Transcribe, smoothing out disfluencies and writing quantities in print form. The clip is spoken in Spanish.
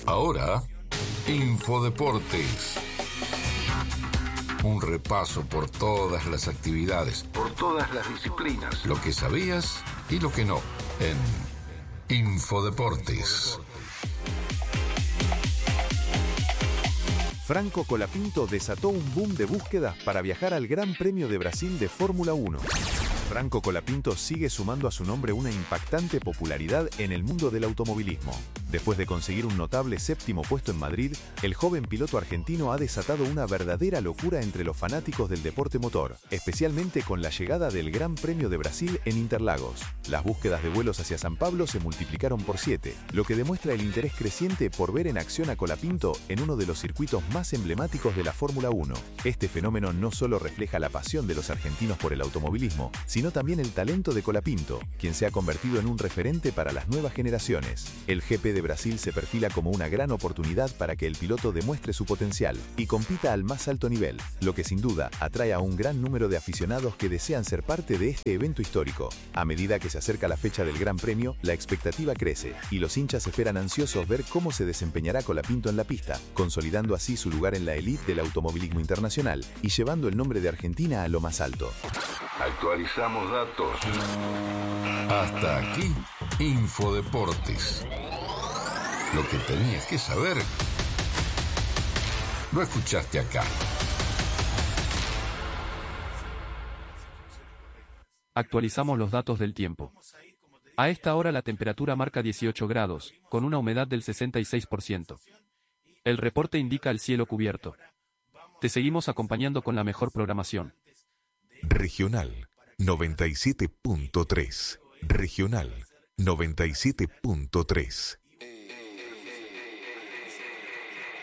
Ahora, Infodeportes. Un repaso por todas las actividades, por todas las disciplinas, lo que sabías y lo que no, en Infodeportes. Franco Colapinto desató un boom de búsquedas para viajar al Gran Premio de Brasil de Fórmula 1. Franco Colapinto sigue sumando a su nombre una impactante popularidad en el mundo del automovilismo. Después de conseguir un notable séptimo puesto en Madrid, el joven piloto argentino ha desatado una verdadera locura entre los fanáticos del deporte motor, especialmente con la llegada del Gran Premio de Brasil en Interlagos. Las búsquedas de vuelos hacia San Pablo se multiplicaron por 7, lo que demuestra el interés creciente por ver en acción a Colapinto en uno de los circuitos más emblemáticos de la Fórmula 1. Este fenómeno no solo refleja la pasión de los argentinos por el automovilismo, sino también el talento de Colapinto, quien se ha convertido en un referente para las nuevas generaciones. El GP de Brasil se perfila como una gran oportunidad para que el piloto demuestre su potencial y compita al más alto nivel, lo que sin duda atrae a un gran número de aficionados que desean ser parte de este evento histórico. A medida que se acerca la fecha del Gran Premio, la expectativa crece y los hinchas esperan ansiosos ver cómo se desempeñará Colapinto en la pista, consolidando así su lugar en la élite del automovilismo internacional y llevando el nombre de Argentina a lo más alto. Actualizamos datos. Hasta aquí, Infodeportes. Lo que tenías que saber, lo escuchaste acá. Actualizamos los datos del tiempo. A esta hora la temperatura marca 18 grados, con una humedad del 66%. El reporte indica el cielo cubierto. Te seguimos acompañando con la mejor programación. Regional 97.3. Regional 97.3.